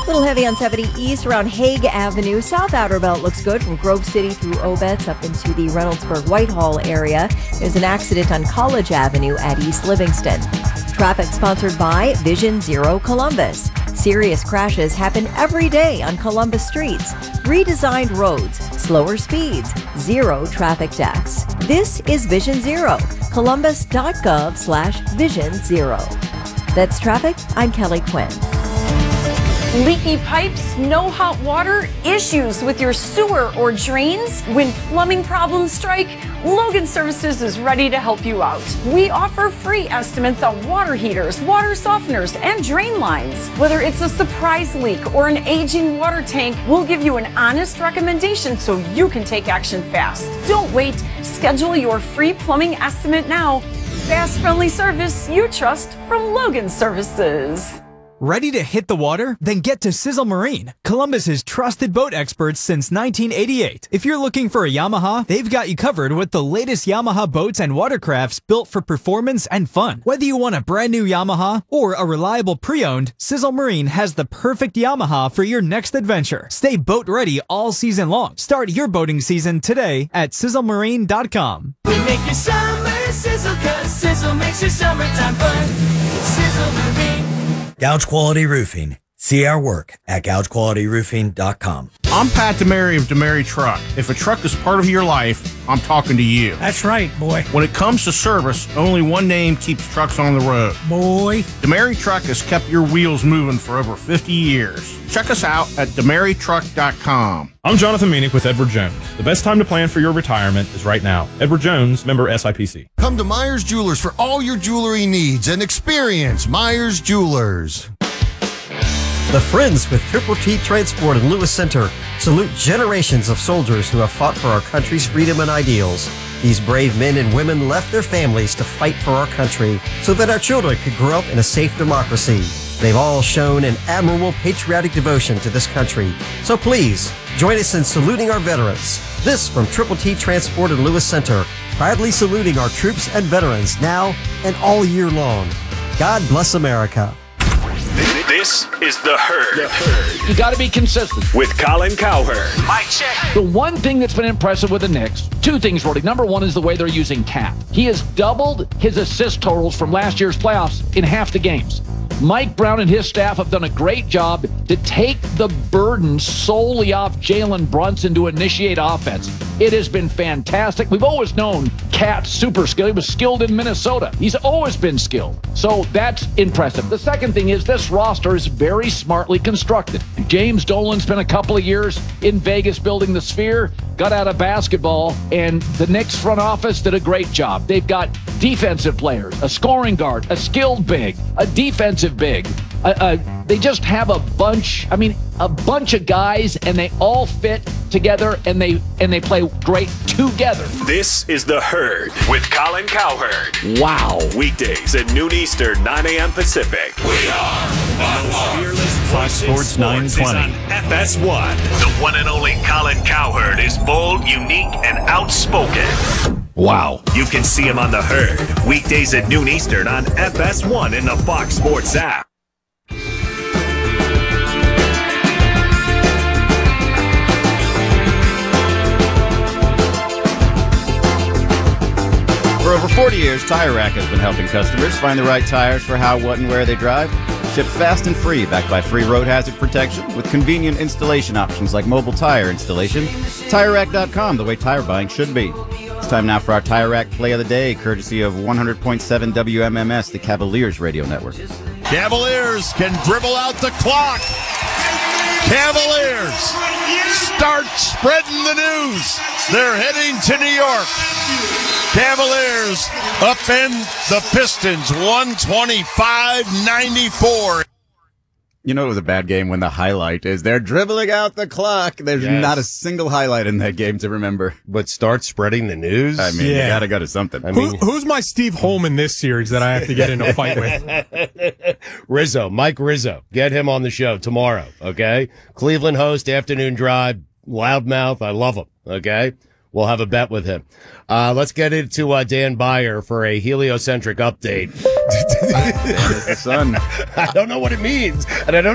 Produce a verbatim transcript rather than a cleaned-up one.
Little heavy on seventy east around Hague Avenue. South Outer Belt looks good from Grove City through Obetz up into the Reynoldsburg-Whitehall area. There's an accident on College Avenue at East Livingston. Traffic sponsored by Vision Zero Columbus. Serious crashes happen every day on Columbus streets. Redesigned roads, slower speeds, zero traffic deaths. This is Vision Zero. Columbus.gov slash Vision Zero. That's traffic. I'm Kelly Quinn. Leaky pipes, no hot water, issues with your sewer or drains? When plumbing problems strike, Logan Services is ready to help you out. We offer free estimates on water heaters, water softeners, and drain lines. Whether it's a surprise leak or an aging water tank, we'll give you an honest recommendation so you can take action fast. Don't wait. Schedule your free plumbing estimate now. Fast, friendly service you trust from Logan Services. Ready to hit the water? Then get to Sizzle Marine, Columbus's trusted boat experts since nineteen eighty-eight. If you're looking for a Yamaha, they've got you covered with the latest Yamaha boats and watercrafts built for performance and fun. Whether you want a brand new Yamaha or a reliable pre-owned, Sizzle Marine has the perfect Yamaha for your next adventure. Stay boat ready all season long. Start your boating season today at sizzle marine dot com. We make your summer sizzle, cause Sizzle makes your summertime fun. Sizzle Marine. Gouge Quality Roofing. See our work at gouge quality roofing dot com. I'm Pat DeMary of DeMary Truck. If a truck is part of your life, I'm talking to you. That's right, boy. When it comes to service, only one name keeps trucks on the road. Boy. DeMary Truck has kept your wheels moving for over fifty years. Check us out at demary truck dot com. I'm Jonathan Meanick with Edward Jones. The best time to plan for your retirement is right now. Edward Jones, member S I P C. Come to Myers Jewelers for all your jewelry needs and experience Myers Jewelers. The Friends with Triple T Transport in Lewis Center salute generations of soldiers who have fought for our country's freedom and ideals. These brave men and women left their families to fight for our country so that our children could grow up in a safe democracy. They've all shown an admirable patriotic devotion to this country. So please, join us in saluting our veterans. This from Triple T Transport in Lewis Center, proudly saluting our troops and veterans now and all year long. God bless America. This is The Herd. The Herd. You got to be consistent. With Colin Cowherd. Mic check. The one thing that's been impressive with the Knicks, two things, Rody. Number one is the way they're using Cat. He has doubled his assist totals from last year's playoffs in half the games. Mike Brown and his staff have done a great job to take the burden solely off Jalen Brunson to initiate offense. It has been fantastic. We've always known Cat's super skilled. He was skilled in Minnesota. He's always been skilled. So that's impressive. The second thing is this roster is very smartly constructed. James Dolan spent a couple of years in Vegas building the Sphere, got out of basketball, and the Knicks front office did a great job. They've got defensive players, a scoring guard, a skilled big, a defensive big. Uh, uh, they just have a bunch, I mean, a bunch of guys, and they all fit together, and they and they play great together. This is The Herd with Colin Cowherd. Wow. Weekdays at noon Eastern, nine a.m. Pacific. We are fearless Fox Sports nine twenty. F S one. The one and only Colin Cowherd is bold, unique, and outspoken. Wow. You can see him on The Herd. Weekdays at noon Eastern on F S one in the Fox Sports app. For over forty years, Tire Rack has been helping customers find the right tires for how, what, and where they drive. Shipped fast and free, backed by free road hazard protection with convenient installation options like mobile tire installation. Tire Rack dot com, the way tire buying should be. It's time now for our Tire Rack Play of the Day, courtesy of one hundred point seven W M M S, the Cavaliers radio network. Cavaliers can dribble out the clock. Cavaliers start spreading the news. They're heading to New York. Cavaliers upend the Pistons one twenty-five ninety-four. You know it was a bad game when the highlight is they're dribbling out the clock. There's yes. not a single highlight in that game to remember. But start spreading the news? I mean, yeah. you gotta go to something. I Who, mean, who's my Steve Holm in this series that I have to get in a fight with? Rizzo, Mike Rizzo. Get him on the show tomorrow, okay? Cleveland host, afternoon drive, loudmouth. I love him, okay? We'll have a bet with him. Uh, let's get into uh, Dan Byer for a heliocentric update. The sun. I don't know what it means, and I don't